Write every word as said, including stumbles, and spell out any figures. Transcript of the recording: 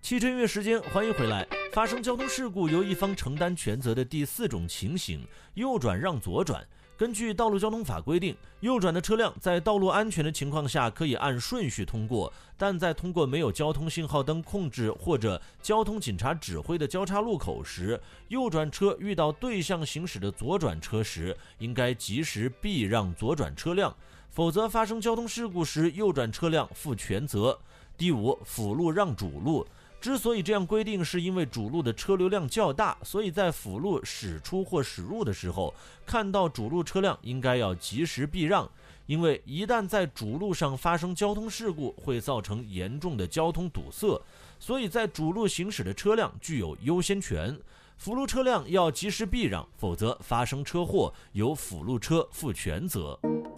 汽车音乐时间，欢迎回来。发生交通事故由一方承担全责的第四种情形，右转让左转。根据道路交通法规定，右转的车辆在道路安全的情况下可以按顺序通过，但在通过没有交通信号灯控制或者交通警察指挥的交叉路口时，右转车遇到对向行驶的左转车时，应该及时避让左转车辆，否则发生交通事故时，右转车辆负全责。第五，辅路让主路。之所以这样规定，是因为主路的车流量较大，所以在辅路驶出或驶入的时候，看到主路车辆应该要及时避让，因为一旦在主路上发生交通事故，会造成严重的交通堵塞，所以在主路行驶的车辆具有优先权，辅路车辆要及时避让，否则发生车祸由辅路车负全责。